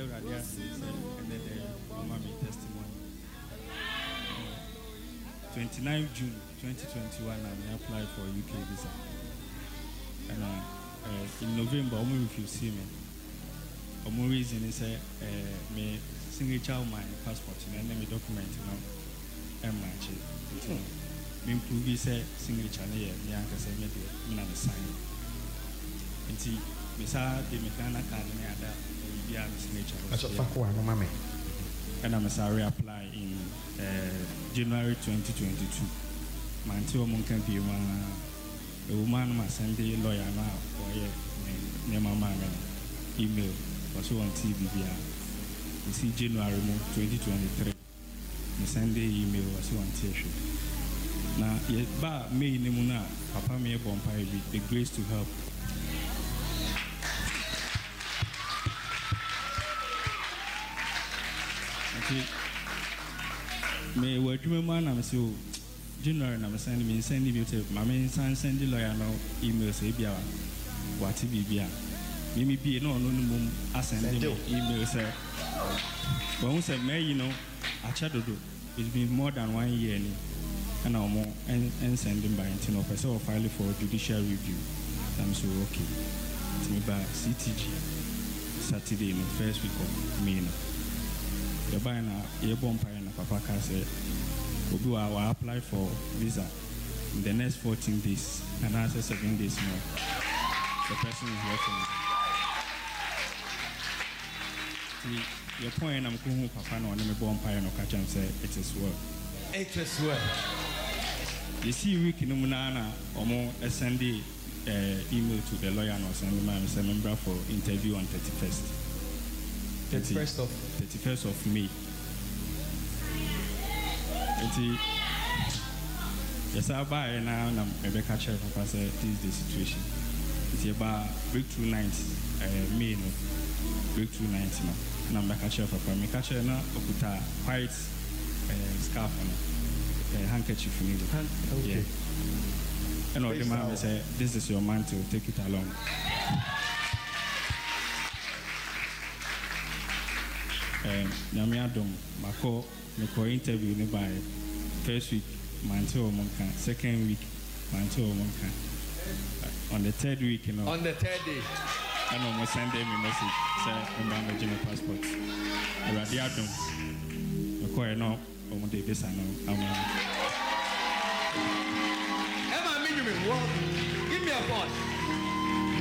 radio and then mommy testimony. 29 June 2021, I applied for UK visa. And in November, if you see me, one reason is me signature of my passport and then my document and match it. Me improve signature here, me say me sign. And see, me say the mechanic card me ada be a signature. That's a fuck one, mama. And I'm sorry apply in January 2022. My until can be a woman must send a lawyer now or near my email or so on TV. You see January 2023. I send the email or so on TV. Now yet ba me nimuna papa me bompa the grace to help. Me work man I'm so January na send me to my send the lawyer now email say bia what bibia me be no send email say when say me achadodo it's been more than 1 year and I'm more and sending by intino person or file for judicial review. I'm so okay to me by CTG Saturday in the first week of May. The buyer na bomb and papa can say we will apply for visa in the next 14 days and after 7 days more the person is working. Your point I'm going papa no me bomb and catch and say it is well. It is well. You see week in Munana or more send email to the lawyer and send my member for interview on 31st of May. Yes, I buy now and I'm Rebecca Chef Papa said this is the situation. It's about breakthrough night, May no breakthrough night now. And I'm Rebecca Chef Papa. Me catch na okuta white scarf and handkerchief in it. Okay. And all the man say this is your mantle, take it along. Nyamiadom, Mako, Mako interview by first week, Manto Monka, second week, Manto Monka. On the third week, on the third day, I know send them a message, say, I'm on the general passport. Radiadom, Mako, no, on the best I know. Emma, give me a phone.